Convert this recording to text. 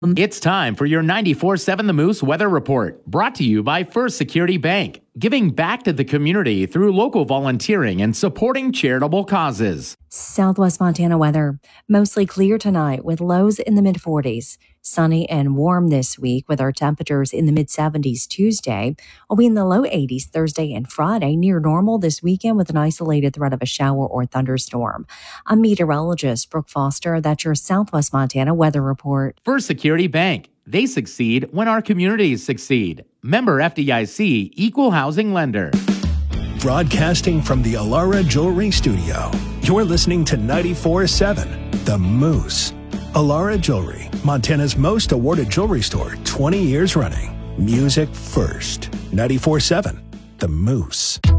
It's time for your 94.7 The Moose Weather Report, brought to you by First Security Bank, giving back to the community through local volunteering and supporting charitable causes. Southwest Montana weather. Mostly clear tonight with lows in the mid-40s. Sunny and warm this week with our temperatures in the mid-70s Tuesday. We'll be in the low 80s Thursday and Friday, near normal this weekend with an isolated threat of a shower or thunderstorm. I'm meteorologist Brooke Foster. That's your Southwest Montana weather report. First Security Bank. They succeed when our communities succeed. Member FDIC, Equal Housing Lender. Broadcasting from the Alara Jewelry Studio, you're listening to 94.7 The Moose. Alara Jewelry, Montana's most awarded jewelry store, 20 years running. Music first. 94.7 The Moose.